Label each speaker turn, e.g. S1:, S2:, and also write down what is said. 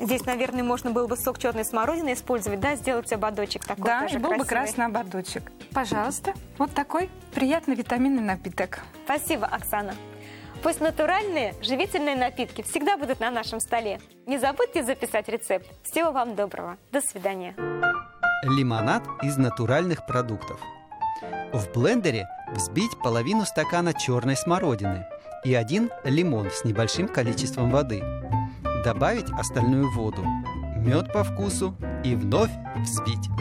S1: Здесь, наверное, можно было бы сок черной смородины использовать, да, сделать ободочек такой
S2: Да,
S1: тоже
S2: и был бы
S1: красивый.
S2: красный ободочек. Пожалуйста, вот такой приятный витаминный напиток.
S1: Спасибо, Оксана. Пусть натуральные, живительные напитки всегда будут на нашем столе. Не забудьте записать рецепт. Всего вам доброго. До свидания.
S3: Лимонад из натуральных продуктов. В блендере взбить половину стакана черной смородины и 1 лимон с небольшим количеством воды. Добавить остальную воду, мед по вкусу и вновь взбить.